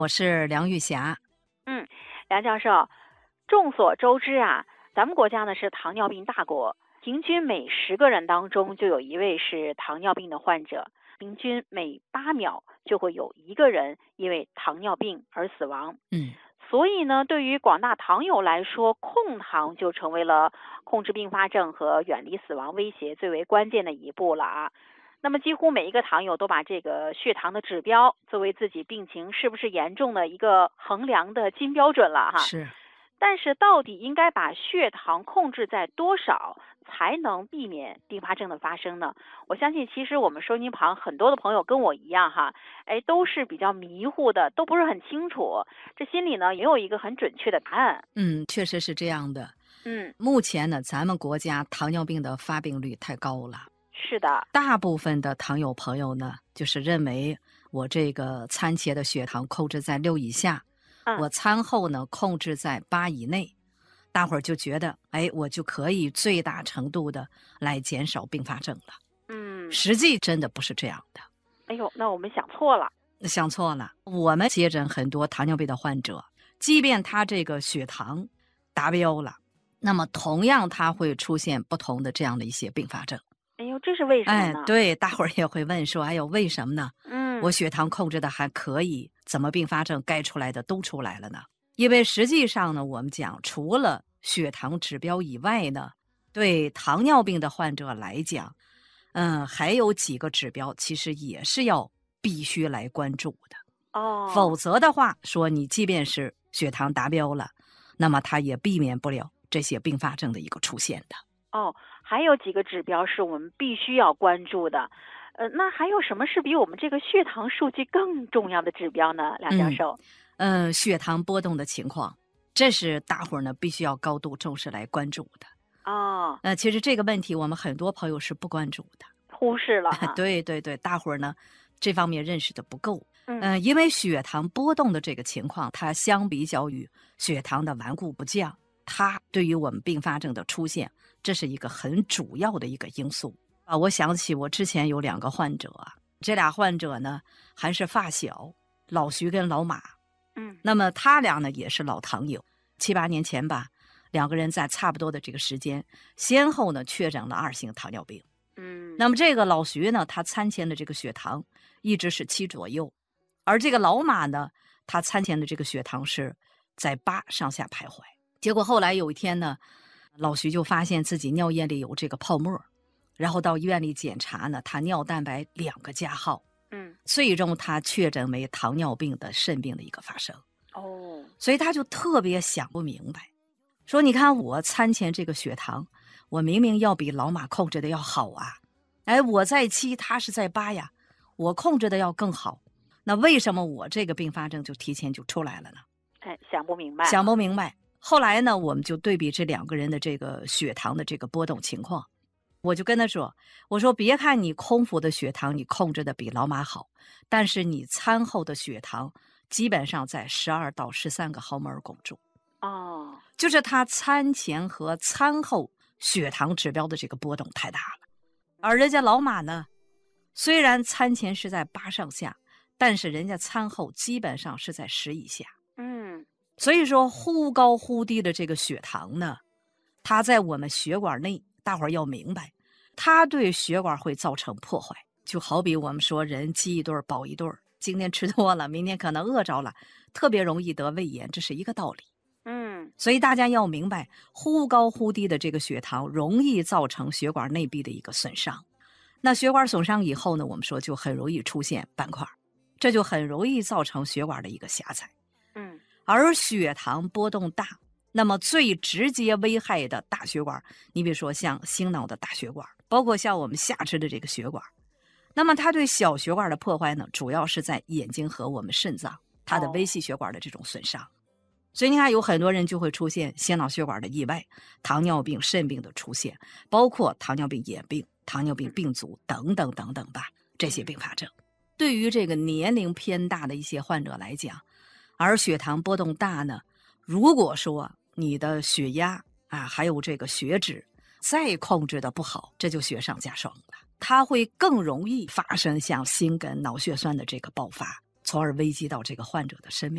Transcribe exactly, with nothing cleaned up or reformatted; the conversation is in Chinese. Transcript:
我是梁玉霞。 嗯，梁教授，众所周知啊，咱们国家呢是糖尿病大国，平均每十个人当中就有一位是糖尿病的患者，平均每八秒就会有一个人因为糖尿病而死亡。 嗯， 所以呢，对于广大糖友来说，控糖就成为了控制并发症和远离死亡威胁最为关键的一步了啊。那么几乎每一个糖友都把这个血糖的指标作为自己病情是不是严重的一个衡量的金标准了哈。 是。 但是到底应该把血糖控制在多少才能避免并发症的发生呢？我相信其实我们收音旁很多的朋友跟我一样哈，哎，都是比较迷糊的，都不是很清楚，这心里呢也有一个很准确的答案。 嗯，确实是这样的。 嗯， 目前呢，咱们国家糖尿病的发病率太高了。 是的。 大部分的糖友朋友呢，就是认为我这个餐前的血糖控制在六以下， 嗯， 我餐后呢控制在八以内，大伙儿就觉得，哎，我就可以最大程度的来减少并发症了。 嗯， 实际真的不是这样的。 哎呦，那我们想错了。 想错了。我们接诊很多糖尿病的患者，即便他这个血糖达标了，那么同样他会出现不同的这样的一些并发症。 哎呦，这是为什么哎， 呢？ 对，大伙儿也会问说，哎呦，为什么呢？ 嗯， 我血糖控制的还可以，怎么并发症该出来的都出来了呢？因为实际上呢，我们讲除了血糖指标以外呢，对糖尿病的患者来讲，嗯，还有几个指标其实也是要必须来关注的。 哦， 否则的话，说你即便是血糖达标了，那么它也避免不了这些并发症的一个出现的。 哦，还有几个指标是我们必须要关注的。呃，那还有什么是比我们这个血糖数据更重要的指标呢，梁教授？ 嗯、呃，血糖波动的情况，这是大伙儿呢必须要高度重视来关注的。 哦， 呃，其实这个问题我们很多朋友是不关注的。 忽视了哈。 对对对，大伙儿呢这方面认识的不够。 嗯， 呃，因为血糖波动的这个情况，它相比较于血糖的顽固不降，它对于我们并发症的出现，这是一个很主要的一个因素啊。我想起我之前有两个患者啊，这俩患者呢还是发小，老徐跟老马。 嗯， 那么他俩呢也是老糖友，七八年前吧，两个人在差不多的这个时间，先后呢确诊了二型糖尿病。 嗯， 那么这个老徐呢，他餐前的这个血糖一直是七左右，而这个老马呢，他餐前的这个血糖是在八上下徘徊。结果后来有一天呢，老徐就发现自己尿液里有这个泡沫，然后到医院里检查呢，他尿蛋白两个加号， 嗯， 最终他确诊为糖尿病的肾病的一个发生。 哦， 所以他就特别想不明白，说你看我餐前这个血糖，我明明要比老马控制的要好啊，哎，我在七，他是在八呀，我控制的要更好，那为什么我这个并发症就提前就出来了呢？ 哎，想不明白。 想不明白。后来呢，我们就对比这两个人的这个血糖的这个波动情况，我就跟他说，我说别看你空腹的血糖你控制的比老马好，但是你餐后的血糖基本上在十二到十三个毫摩尔汞柱。 哦， 就是他餐前和餐后血糖指标的这个波动太大了。而人家老马呢，虽然餐前是在八上下，但是人家餐后基本上是在十以下。 嗯， 所以说忽高忽低的这个血糖呢，它在我们血管内，大伙儿要明白，它对血管会造成破坏。就好比我们说人饥一顿饱一顿，今天吃多了，明天可能饿着了，特别容易得胃炎，这是一个道理。 嗯， 所以大家要明白，忽高忽低的这个血糖容易造成血管内壁的一个损伤。那血管损伤以后呢，我们说就很容易出现斑块，这就很容易造成血管的一个狭窄。 嗯， 而血糖波动大，那么最直接危害的大血管，你比如说像心脑的大血管，包括像我们下肢的这个血管，那么它对小血管的破坏呢，主要是在眼睛和我们肾脏它的微细血管的这种损伤。所以你看有很多人就会出现心脑血管的意外，糖尿病肾病的出现，包括糖尿病眼病、糖尿病病足等等等等吧，这些并发症。对于这个年龄偏大的一些患者来讲，而血糖波动大呢，如果说你的血压啊还有这个血脂再控制的不好，这就雪上加霜了，它会更容易发生像心梗脑血栓的这个爆发，从而危及到这个患者的生命。